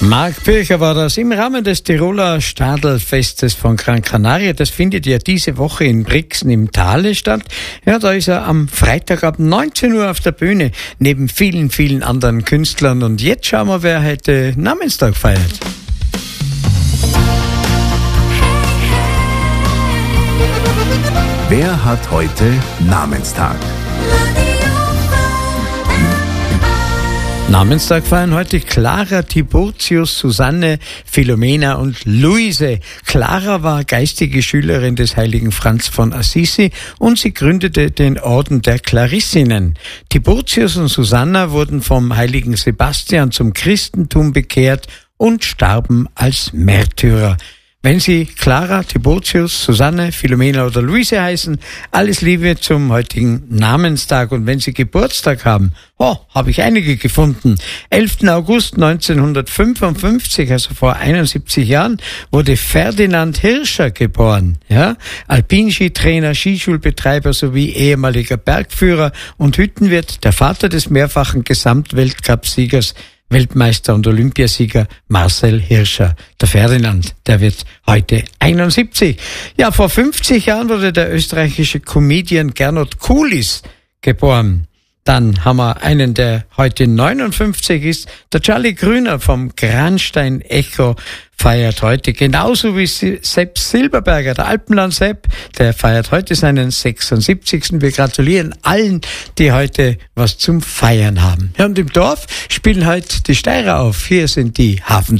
Marc Pircher war das im Rahmen des Tiroler Stadelfestes von Gran Canaria. Das findet ja diese Woche in Brixen im Thale statt. Ja, da ist er am Freitag ab 19 Uhr auf der Bühne, neben vielen, vielen anderen Künstlern. Und jetzt schauen wir, wer heute Namenstag feiert. Wer hat heute Namenstag? Namenstag feiern heute Clara, Tiburtius, Susanne, Philomena und Luise. Clara war geistige Schülerin des heiligen Franz von Assisi und sie gründete den Orden der Klarissinnen. Tiburtius und Susanna wurden vom heiligen Sebastian zum Christentum bekehrt und starben als Märtyrer. Wenn Sie Clara, Tiburtius, Susanne, Philomena oder Luise heißen, alles Liebe zum heutigen Namenstag. Und wenn Sie Geburtstag haben, habe ich einige gefunden. 11. August 1955, also vor 71 Jahren, wurde Ferdinand Hirscher geboren. Ja? Alpinskitrainer, Skischulbetreiber sowie ehemaliger Bergführer und Hüttenwirt, der Vater des mehrfachen Gesamtweltcupsiegers, Weltmeister und Olympiasieger Marcel Hirscher. Der Ferdinand, der wird heute 71. Ja, vor 50 Jahren wurde der österreichische Comedian Gernot Kulis geboren. Dann haben wir einen, der heute 59 ist. Der Charlie Grüner vom Granstein Echo feiert heute, genauso wie Sepp Silberberger, der Alpenland Sepp, der feiert heute seinen 76. Wir gratulieren allen, die heute was zum Feiern haben. Ja, und im Dorf spielen heute die Steirer auf. Hier sind die Hafen